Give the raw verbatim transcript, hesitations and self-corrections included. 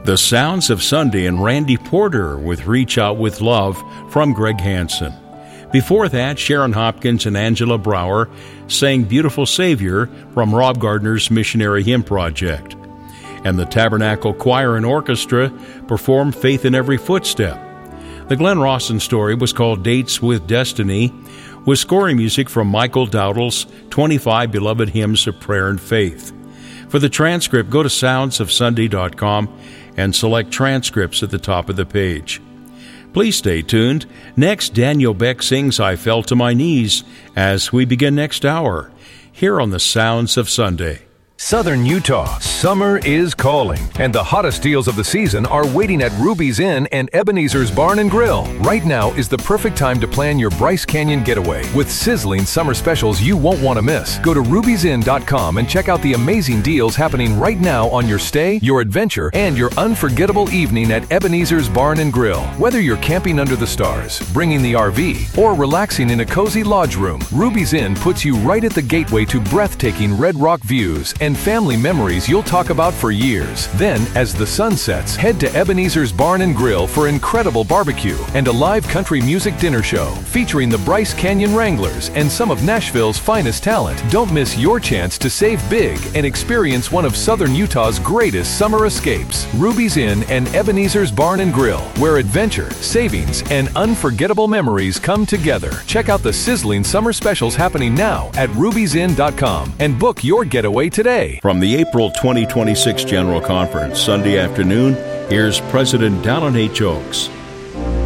The Sounds of Sunday and Randy Porter with Reach Out with Love from Greg Hansen. Before that, Sharon Hopkins and Angela Brower sang Beautiful Savior from Rob Gardner's Missionary Hymn Project. And the Tabernacle Choir and Orchestra performed Faith in Every Footstep. The Glenn Rawson story was called Dates with Destiny, with scoring music from Michael Dowdle's twenty-five Beloved Hymns of Prayer and Faith. For the transcript, go to sounds of sunday dot com and select transcripts at the top of the page. Please stay tuned. Next, Daniel Beck sings I Fell to My Knees as we begin next hour here on the Sounds of Sunday. Southern Utah, summer is calling, and the hottest deals of the season are waiting at Ruby's Inn and Ebenezer's Barn and Grill. Right now is the perfect time to plan your Bryce Canyon getaway with sizzling summer specials you won't want to miss. Go to rubies inn dot com and check out the amazing deals happening right now on your stay, your adventure, and your unforgettable evening at Ebenezer's Barn and Grill. Whether you're camping under the stars, bringing the R V, or relaxing in a cozy lodge room, Ruby's Inn puts you right at the gateway to breathtaking Red Rock views and and family memories you'll talk about for years. Then, as the sun sets, head to Ebenezer's Barn and Grill for incredible barbecue and a live country music dinner show featuring the Bryce Canyon Wranglers and some of Nashville's finest talent. Don't miss your chance to save big and experience one of Southern Utah's greatest summer escapes. Ruby's Inn and Ebenezer's Barn and Grill, where adventure, savings, and unforgettable memories come together. Check out the sizzling summer specials happening now at rubies inn dot com and book your getaway today. From the April twenty twenty-six General Conference, Sunday afternoon, here's President Dallin H. Oaks.